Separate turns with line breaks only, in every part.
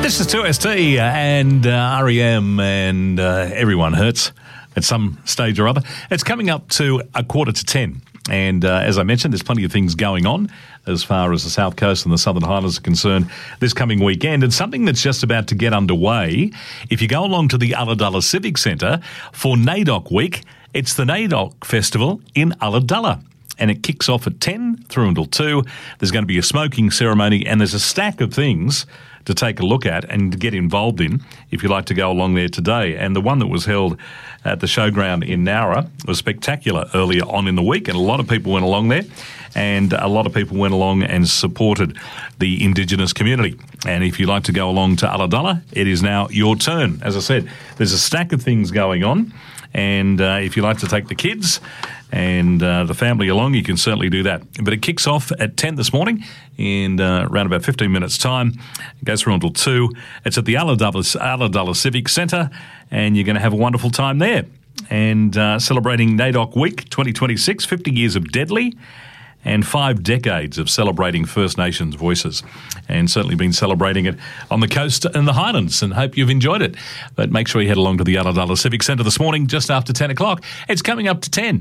This is 2ST and REM and Everyone Hurts at some stage or other. It's coming up to 9:45. And as I mentioned, there's plenty of things going on as far as the South Coast and the Southern Highlands are concerned this coming weekend. And something that's just about to get underway, if you go along to the Ulladulla Civic Centre for NAIDOC Week, it's the NAIDOC Festival in Ulladulla. And it kicks off at 10 through until 2. There's going to be a smoking ceremony and there's a stack of things to take a look at and to get involved in if you'd like to go along there today. And the one that was held at the showground in Nowra was spectacular earlier on in the week, and a lot of people went along there, and a lot of people went along and supported the Indigenous community. And if you'd like to go along to Ulladulla, it is now your turn. As I said, there's a stack of things going on, and if you like to take the kids and the family along, you can certainly do that. But it kicks off at 10 this morning in around about 15 minutes' time. It goes through until 2. It's at the Ulladulla Civic Centre, and you're going to have a wonderful time there. And celebrating NAIDOC Week 2026, 50 years of Deadly, and 5 decades of celebrating First Nations voices. And certainly been celebrating it on the coast and the Highlands, and hope you've enjoyed it. But make sure you head along to the Ulladulla Civic Centre this morning just after 10 o'clock. It's coming up to 10.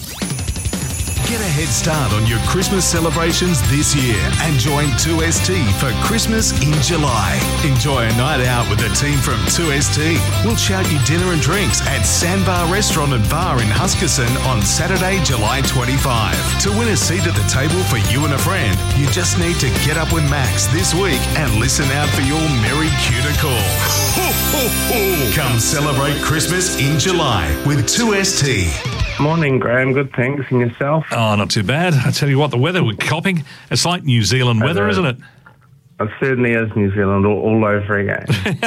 Get a head start on your Christmas celebrations this year and join 2ST for Christmas in July. Enjoy a night out with the team from 2ST. We'll shout you dinner and drinks at Sandbar Restaurant and Bar in Huskisson on Saturday, July 25. To win a seat at the table for you and a friend, you just need to get up with Max this week and listen out for your Merry Cuter call. Ho, ho, ho. Come celebrate Christmas in July with 2ST.
Morning, Graham. Good, thanks. And yourself?
Oh, not too bad. I tell you what, the weather we're copping, it's like New Zealand weather, isn't it?
It certainly is New Zealand all over again.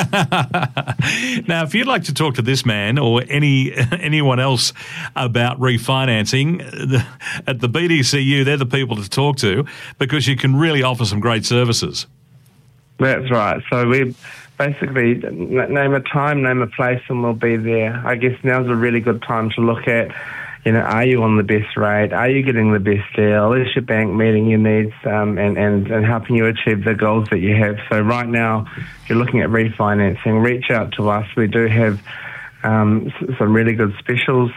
Now, if you'd like to talk to this man or anyone else about refinancing, at the BDCU, they're the people to talk to because you can really offer some great services.
That's right. So we basically name a time, name a place, and we'll be there. I guess now's a really good time to look at, are you on the best rate? Are you getting the best deal? Is your bank meeting your needs and helping you achieve the goals that you have? So right now, if you're looking at refinancing, reach out to us. We do have some really good specials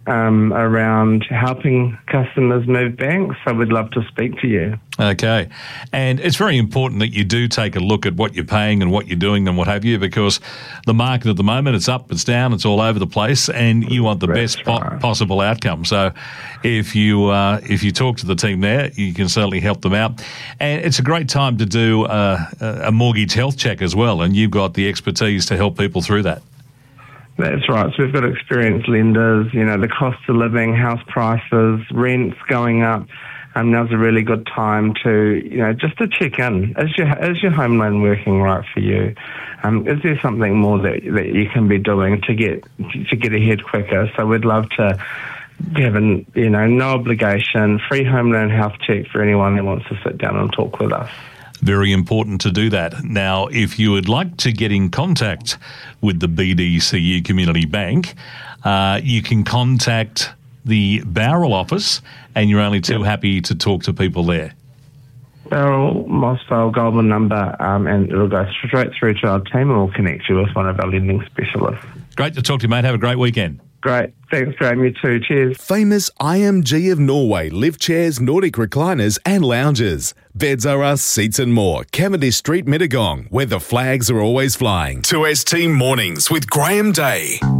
around helping customers move banks, so we'd love to speak to you.
Okay. And it's very important that you do take a look at what you're paying and what you're doing and what have you, because the market at the moment, it's up, it's down, it's all over the place, and you want the best possible outcome. So if you talk to the team there, you can certainly help them out. And it's a great time to do a mortgage health check as well, and you've got the expertise to help people through that.
That's right. So we've got experienced lenders, the cost of living, house prices, rents going up. Now's a really good time to, just to check in. Is your home loan working right for you? Is there something more that you can be doing to get ahead quicker? So we'd love to have no obligation, free home loan health check for anyone who wants to sit down and talk with us.
Very important to do that. Now, if you would like to get in contact with the BDCU Community Bank, you can contact the Bowral office, and you're only too happy to talk to people there.
Bowral, Mossvale, Goulburn number, and it'll go straight through to our team, and we'll connect you with one of our lending specialists.
Great to talk to you, mate. Have a great weekend.
Great. Thanks, Graham. You too. Cheers.
Famous IMG of Norway lift chairs, Nordic recliners and lounges. Beds are us, seats and more. Cavendish Street, Mittagong, where the flags are always flying. 2ST Mornings with Graham Day.